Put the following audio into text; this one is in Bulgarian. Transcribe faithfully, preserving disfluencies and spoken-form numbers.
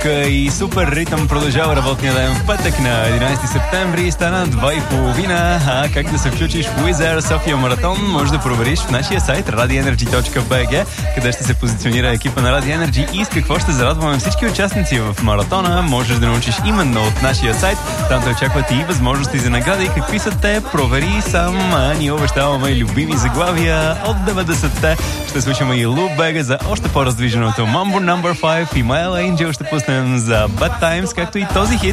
музика и супер ритъм продължава работния ден в петък на единайсети септември. Стана два и половина. А как да се включиш в Wizz Air София Маратон може да провериш в нашия сайт radio energy точка b g, къде ще се позиционира екипа на Radio Energy и с какво ще зарадваме всички участници в маратона. Можеш да научиш именно от нашия сайт. Там те очакват и възможности за награди. Какви са те? Провери сам. А ние обещаваме и любими заглавия от деветдесетте. Ще слушаме и Lou Bega за още по-раздвиженото Mambo Number пет и Mile Angel ще пуснем за Bad Times, както и този хит